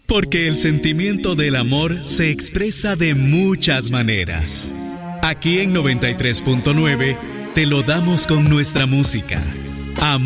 Porque el sentimiento del amor se expresa de muchas maneras. Aquí en 93.9 te lo damos con nuestra música.